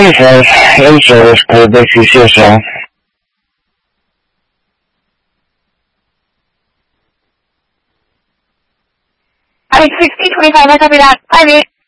25, in service, code Dixie CSL. I 6025, I copy that. 5-8.